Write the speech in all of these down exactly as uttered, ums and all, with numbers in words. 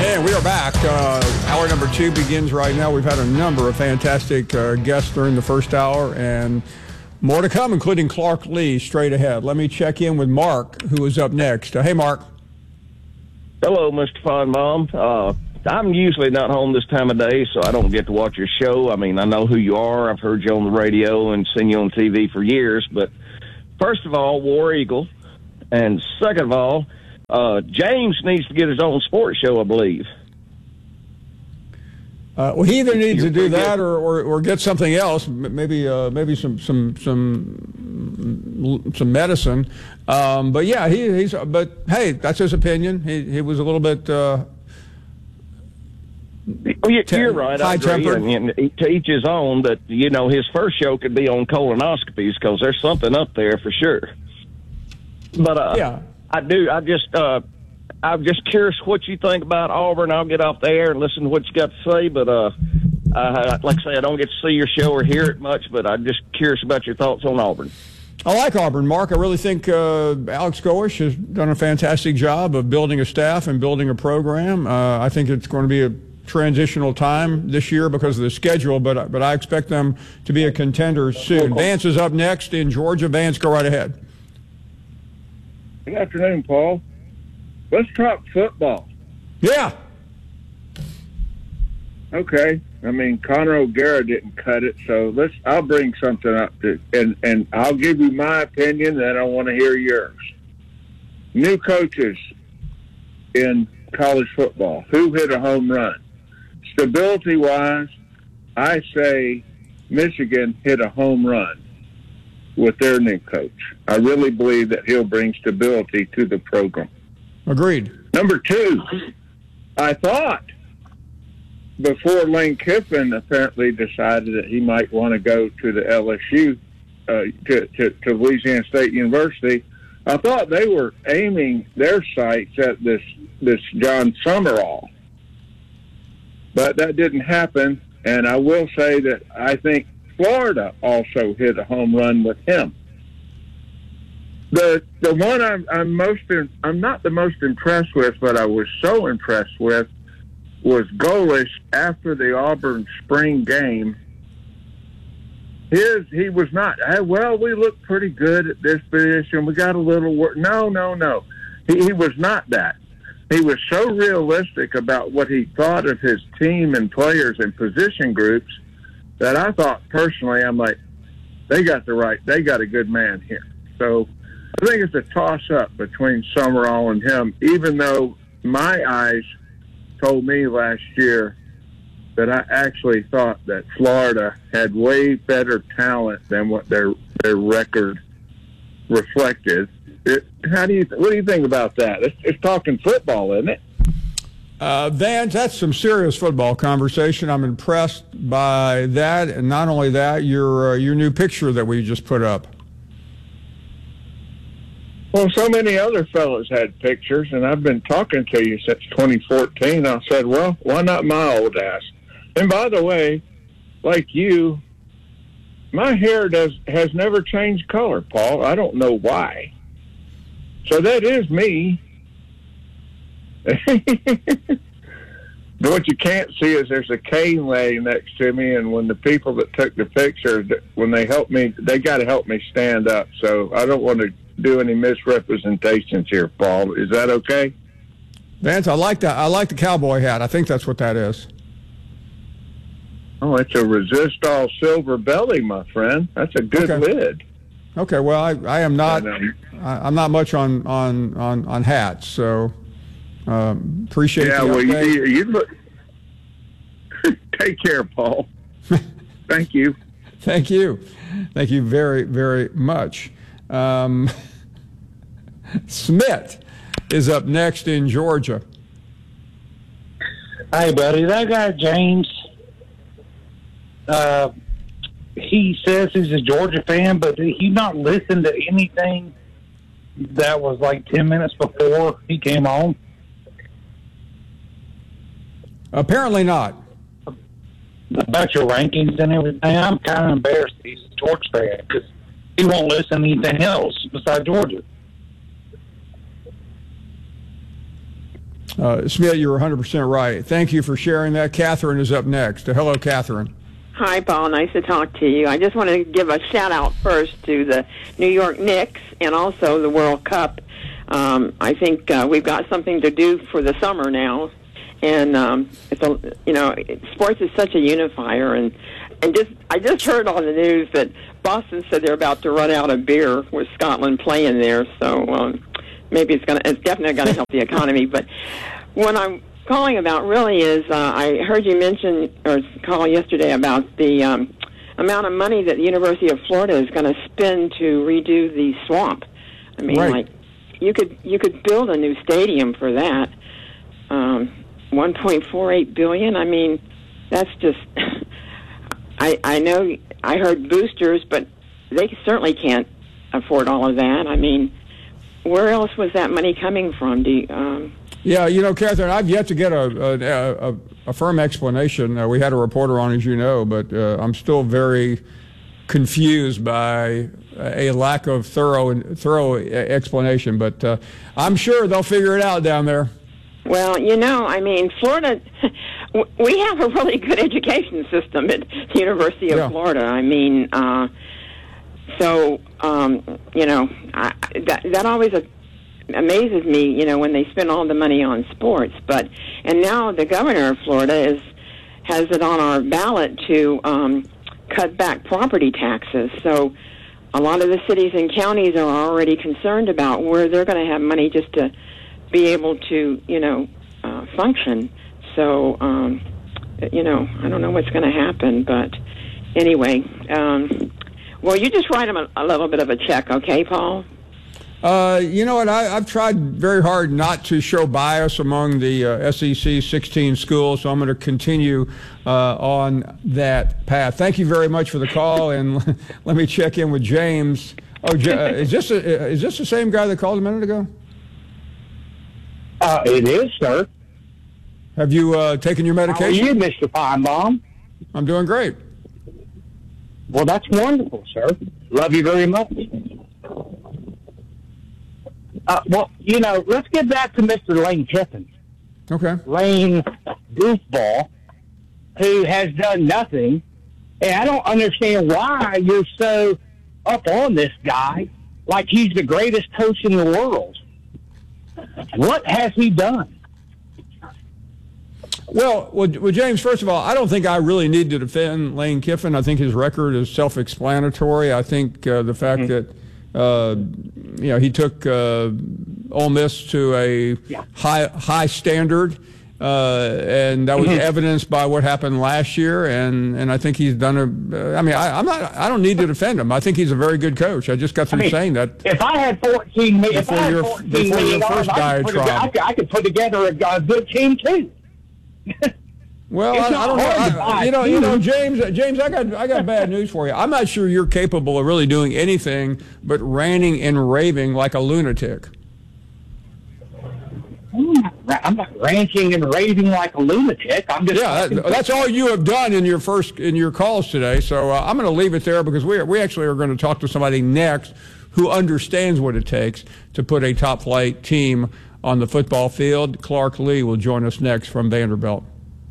And we are back. Uh, hour number two begins right now. We've had a number of fantastic uh, guests during the first hour, and more to come, including Clark Lee straight ahead. Let me check in with Mark, who is up next. Uh, hey, Mark. Hello, Mister Fun Mom. Uh, I'm usually not home this time of day, so I don't get to watch your show. I mean, I know who you are. I've heard you on the radio and seen you on T V for years. But first of all, War Eagle. And second of all, uh, James needs to get his own sports show, I believe. Uh, well, he either needs to do that or, or, or get something else, maybe uh, maybe some some some some medicine. Um, but yeah, he, he's. But hey, that's his opinion. He he was a little bit. Uh, well, you're te- right. I agree. And, and to each his own. But you know, his first show could be on colonoscopies because there's something up there for sure. But uh, yeah, I do. I just. Uh, I'm just curious what you think about Auburn. I'll get off the air and listen to what you got to say. But uh, I, like I say, I don't get to see your show or hear it much, but I'm just curious about your thoughts on Auburn. I like Auburn, Mark. I really think uh, Alex Goish has done a fantastic job of building a staff and building a program. Uh, I think it's going to be a transitional time this year because of the schedule, but but I expect them to be a contender soon. Vance is up next in Georgia. Vance, go right ahead. Good afternoon, Paul. Let's talk football. Yeah. Okay. I mean, Conor O'Gara didn't cut it, so let's. I'll bring something up, to, and and I'll give you my opinion, then I want to hear yours. New coaches in college football, who hit a home run? Stability-wise, I say Michigan hit a home run with their new coach. I really believe that he'll bring stability to the program. Agreed. Number two, I thought before Lane Kiffin apparently decided that he might want to go to the L S U, uh, to, to, to Louisiana State University, I thought they were aiming their sights at this, this John Summerall. But that didn't happen, and I will say that I think Florida also hit a home run with him. The the one I'm I'm most in, I'm not the most impressed with, but I was so impressed with was Golesh after the Auburn spring game. His he was not well. We looked pretty good at this position. We got a little work. No, no, no. He, he was not that. He was so realistic about what he thought of his team and players and position groups that I thought personally, I'm like, they got the right. They got a good man here. So. I think it's a toss-up between Summerall and him, even though my eyes told me last year that I actually thought that Florida had way better talent than what their their record reflected. It, how do you what do you think about that? It's, it's talking football, isn't it? Uh, Vance, that's some serious football conversation. I'm impressed by that, and not only that, your uh, your new picture that we just put up. Well, so many other fellows had pictures, and I've been talking to you since twenty fourteen. I said, well, why not my old ass? And by the way, like you, my hair does has never changed color, Paul. I don't know why. So that is me. But what you can't see is there's a cane laying next to me, and when the people that took the picture, when they help me, they got to help me stand up. So I don't want to do any misrepresentations here, Paul. Is that okay? Vance, I like that. I like the cowboy hat. I think that's what that is. Oh, it's a Resistol silver belly, my friend. That's a good okay. lid. Okay, well, I, I am not. I, I'm not much on on on, on hats, so um, appreciate. Yeah, the well, you, update. you look. Take care, Paul. Thank you. Thank you. Thank you very very much. Um, Smith is up next in Georgia. Hey, buddy, that guy James, uh, he says he's a Georgia fan, but he not listened to anything that was like ten minutes before he came on? Apparently not. About your rankings and everything, I'm kind of embarrassed he's a Georgia fan because he won't listen to anything else besides Georgia. Uh, Smith, you're one hundred percent right. Thank you for sharing that. Catherine is up next. Uh, hello, Catherine. Hi, Paul. Nice to talk to you. I just want to give a shout-out first to the New York Knicks and also the World Cup. Um, I think uh, we've got something to do for the summer now. And, um, it's a, you know, sports is such a unifier. And, and just I just heard on the news that Boston said they're about to run out of beer with Scotland playing there. So um, maybe it's going to, it's definitely going to help the economy. But what I'm calling about really is uh, I heard you mention or call yesterday about the um, amount of money that the University of Florida is going to spend to redo the swamp. I mean, right. like you could you could build a new stadium for that. Um, one point four eight billion dollars. I mean, that's just. I I know I heard boosters, but they certainly can't afford all of that. I mean, where else was that money coming from? Do you, um, Yeah, you know, Catherine, I've yet to get a a, a, a firm explanation. Uh, we had a reporter on, as you know, but uh, I'm still very confused by a lack of thorough thorough explanation. But uh, I'm sure they'll figure it out down there. Well, you know, I mean, Florida, we have a really good education system at the University of yeah. Florida. I mean, uh, so, um, you know, I, that, that always a, amazes me, you know, when they spend all the money on sports. But, and now the governor of Florida is, has it on our ballot to um, cut back property taxes. So a lot of the cities and counties are already concerned about where they're going to have money just to be able to, you know, uh, function. So, um, you know, I don't know what's going to happen, but anyway, um, well, you just write them a, a little bit of a check, okay, Paul? Uh, you know what? I, I've tried very hard not to show bias among the uh, S E C sixteen schools, so I'm going to continue uh, on that path. Thank you very much for the call, and let me check in with James. Oh, uh, is this a, is this the same guy that called a minute ago? Uh, it is, sir. Have you uh, taken your medication? How are you, Mister Feinbaum? I'm doing great. Well, that's wonderful, sir. Love you very much. Uh, well, you know, let's get back to Mister Lane Kiffin. Okay. Lane Goofball, who has done nothing. And I don't understand why you're so up on this guy like he's the greatest coach in the world. What has he done? Well, well, well, James, first of all, I don't think I really need to defend Lane Kiffin. I think his record is self-explanatory. I think uh, the fact mm-hmm. that, uh, you know, he took uh, Ole Miss to a yeah. high high standard, uh, and that was mm-hmm. evidenced by what happened last year. And, and I think he's done a. I mean, I, I'm not. I don't need to defend him. I think he's a very good coach. I just got through I mean, saying that. If I had fourteen million, if I had fourteen million dollars, I could, I, could, I could put together a, a good team too. Well, I, I don't know. I, you know, you know, James. James, I got, I got bad news for you. I'm not sure you're capable of really doing anything but ranting and raving like a lunatic. I'm not ranting and raving like a lunatic. I'm just yeah. That, that's all you have done in your first in your calls today. So uh, I'm going to leave it there because we we actually are going to talk to somebody next who understands what it takes to put a top flight team on the football field. Clark Lee will join us next from Vanderbilt.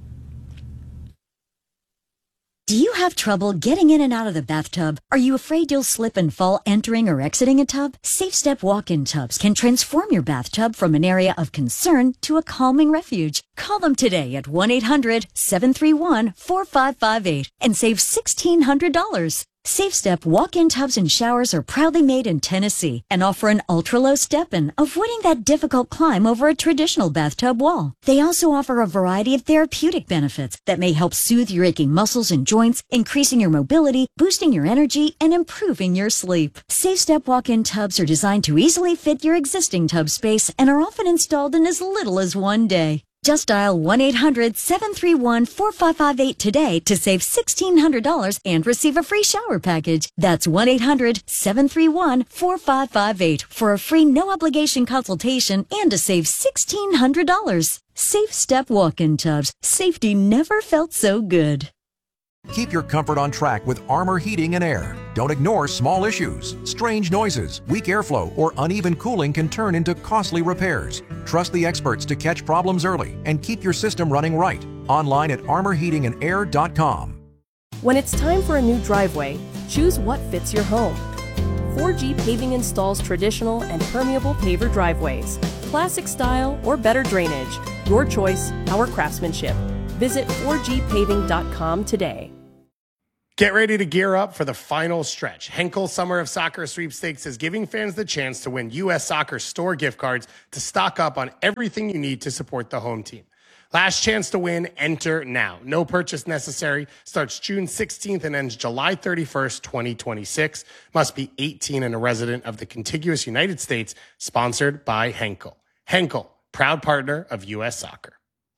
Do you have trouble getting in and out of the bathtub? Are you afraid you'll slip and fall entering or exiting a tub? SafeStep walk-in tubs can transform your bathtub from an area of concern to a calming refuge. Call them today at one eight hundred seven three one four five five eight and save sixteen hundred dollars. SafeStep walk-in tubs and showers are proudly made in Tennessee and offer an ultra-low step-in, avoiding that difficult climb over a traditional bathtub wall. They also offer a variety of therapeutic benefits that may help soothe your aching muscles and joints, increasing your mobility, boosting your energy, and improving your sleep. SafeStep walk-in tubs are designed to easily fit your existing tub space and are often installed in as little as one day. Just dial one eight hundred seven three one four five five eight today to save sixteen hundred dollars and receive a free shower package. That's one eight hundred seven three one four five five eight for a free no-obligation consultation and to save sixteen hundred dollars. SafeStep walk-in tubs. Safety never felt so good. Keep your comfort on track with Armor Heating and Air. Don't ignore small issues. Strange noises, weak airflow, or uneven cooling can turn into costly repairs. Trust the experts to catch problems early and keep your system running right. Online at armor heating and air dot com. When it's time for a new driveway, choose what fits your home. four G Paving installs traditional and permeable paver driveways, classic style or better drainage. Your choice, our craftsmanship. Visit four G paving dot com today. Get ready to gear up for the final stretch. Henkel Summer of Soccer Sweepstakes is giving fans the chance to win U S Soccer store gift cards to stock up on everything you need to support the home team. Last chance to win, enter now. No purchase necessary. Starts June sixteenth and ends July thirty-first, twenty twenty-six. Must be eighteen and a resident of the contiguous United States. Sponsored by Henkel. Henkel, proud partner of U S Soccer.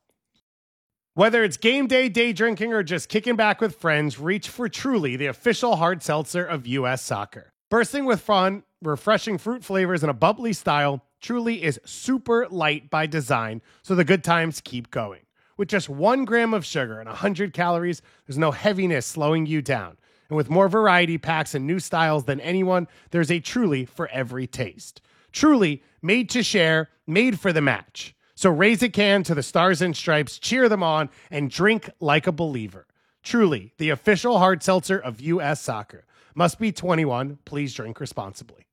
Whether it's game day, day drinking, or just kicking back with friends, reach for Truly, the official hard seltzer of U S Soccer. Bursting with fun, refreshing fruit flavors, and a bubbly style, Truly is super light by design, so the good times keep going. With just one gram of sugar and one hundred calories, there's no heaviness slowing you down. And with more variety packs and new styles than anyone, there's a Truly for every taste. Truly, made to share, made for the match. So raise a can to the Stars and Stripes, cheer them on, and drink like a believer. Truly, the official hard seltzer of U S Soccer. Must be twenty-one. Please drink responsibly.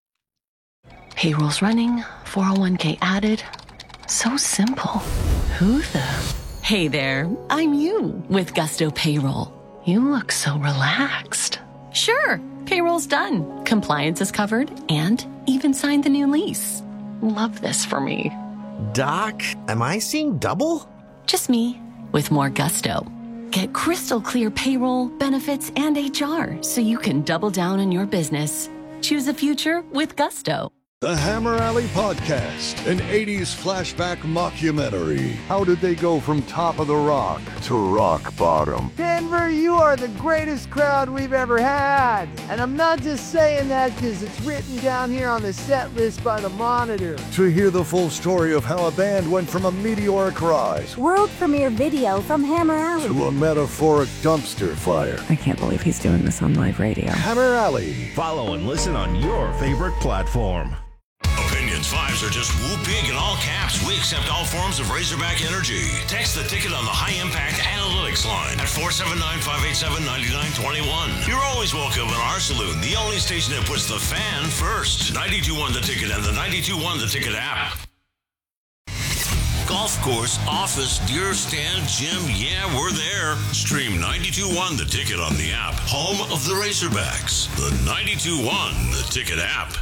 Payroll's running, four oh one k added. So simple. Who the? Hey there, I'm you with Gusto Payroll. You look so relaxed. Sure, payroll's done. Compliance is covered and even signed the new lease. Love this for me. Doc, am I seeing double? Just me, with more gusto. Get crystal clear payroll, benefits, and H R so you can double down on your business. Choose a future with gusto. The Hammer Alley Podcast, an eighties flashback mockumentary. How did they go from top of the rock to rock bottom? Denver, you are the greatest crowd we've ever had. And I'm not just saying that because it's written down here on the set list by the Monitor. To hear the full story of how a band went from a meteoric rise, world premiere video from Hammer Alley, to a metaphoric dumpster fire. I can't believe he's doing this on live radio. Hammer Alley. Follow and listen on your favorite platform. Opinions fives are just whoop big in all caps. We accept all forms of Razorback energy. Text the ticket on the high impact analytics line at four seven nine, five eight seven, nine nine two one. You're always welcome in our saloon, the only station that puts the fan first. ninety-two point one The Ticket and the ninety-two point one The Ticket app. Golf course, office, deer stand, gym, yeah, we're there. Stream ninety-two point one The Ticket on the app. Home of the Razorbacks. The ninety-two point one The Ticket app.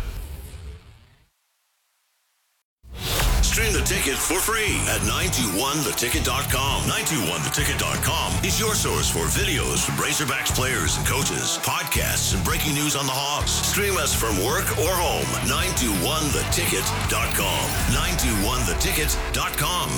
Stream the ticket for free at nine two one the ticket dot com. nine two one the ticket dot com is your source for videos from Razorbacks players and coaches, podcasts, and breaking news on the Hawks. Stream us from work or home. nine two one the ticket dot com. nine two one the ticket dot com.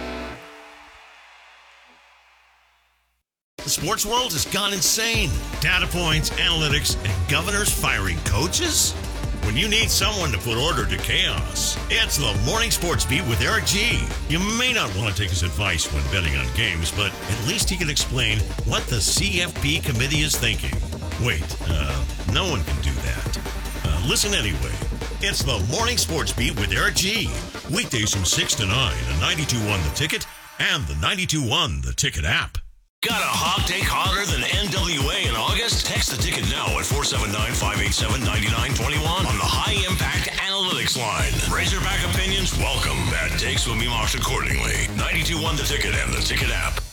The sports world has gone insane. Data points, analytics, and governors firing coaches? When you need someone to put order to chaos, it's the Morning Sports Beat with Eric G. You may not want to take his advice when betting on games, but at least he can explain what the C F P committee is thinking. Wait, uh, no one can do that. Uh, listen anyway. It's the Morning Sports Beat with Eric G. Weekdays from six to nine on ninety-two point one The Ticket and the ninety-two point one The Ticket app. Got a hot take hotter than N W A in August? Text the ticket now at four seven nine, five eight seven, nine nine two one on the High Impact Analytics line. Razorback opinions welcome. Bad takes will be marked accordingly. ninety-two point one The Ticket and the Ticket app.